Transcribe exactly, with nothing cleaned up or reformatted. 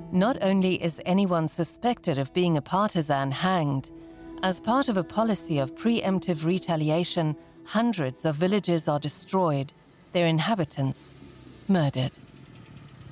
Not only is anyone suspected of being a partisan hanged, as part of a policy of preemptive retaliation, hundreds of villages are destroyed, their inhabitants murdered.